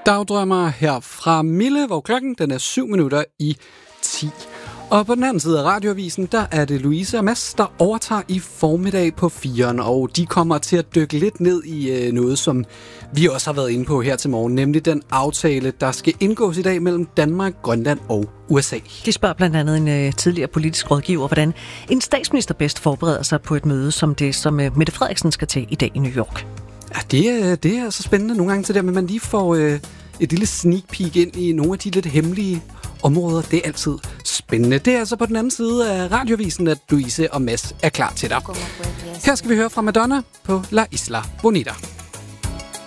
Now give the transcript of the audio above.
Dagdrømmer her fra Mille, hvor klokken den er 7:07. Og på den anden side af radioavisen, der er det Louise og Mads, der overtager i formiddag på 4'eren, og de kommer til at dykke lidt ned i noget, som vi også har været inde på her til morgen, nemlig den aftale, der skal indgås i dag mellem Danmark, Grønland og USA. De spørger blandt andet en tidligere politisk rådgiver, hvordan en statsminister bedst forbereder sig på et møde som det, som Mette Frederiksen skal til i dag i New York. Ja, det er så spændende nogle gange til det, men man lige får et lille sneak peek ind i nogle af de lidt hemmelige områder. Det er altid spændende. Det er altså på den anden side af radiovisen, at Louise og Mads er klar til dig. Her skal vi høre fra Madonna på La Isla Bonita.